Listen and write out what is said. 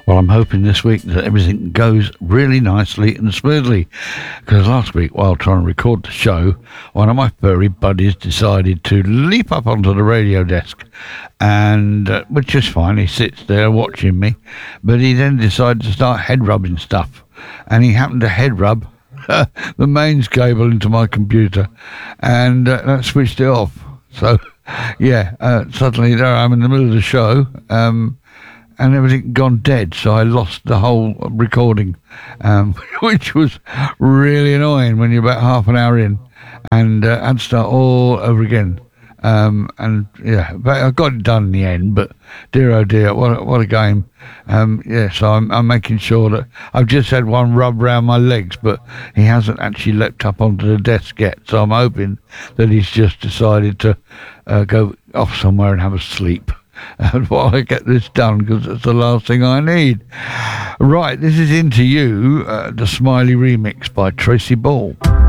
Well, I'm hoping this week that everything goes really nicely and smoothly. Because last week, while trying to record the show, one of my furry buddies decided to leap up onto the radio desk. And, which is fine, he sits there watching me. But he then decided to start head rubbing stuff. And he happened to head rub the mains cable into my computer. And that switched it off. So, yeah, suddenly there I am in the middle of the show. And everything gone dead, so I lost the whole recording, which was really annoying when you're about half an hour in, and had to start all over again. And yeah, but I got it done in the end. But dear oh dear, what a game! Yeah, so I'm making sure that I've just had one rub round my legs, but he hasn't actually leapt up onto the desk yet. So I'm hoping that he's just decided to go off somewhere and have a sleep. And while I get this done, because it's the last thing I need. Right, this is Into You, the Smiley remix by Tracy Ball.